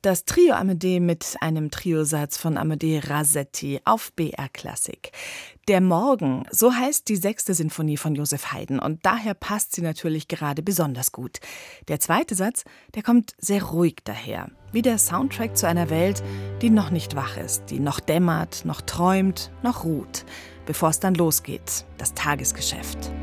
Das Trio Amédée mit einem Triosatz von Amédée Rasetti auf BR Klassik. Der Morgen, so heißt die 6. Sinfonie von Joseph Haydn und daher passt sie natürlich gerade besonders gut. Der zweite Satz, der kommt sehr ruhig daher, wie der Soundtrack zu einer Welt, die noch nicht wach ist, die noch dämmert, noch träumt, noch ruht, bevor es dann losgeht, das Tagesgeschäft.